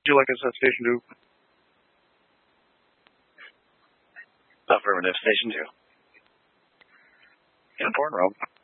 you like us at Station 2? Affirmative, Station 2. Important, Rob.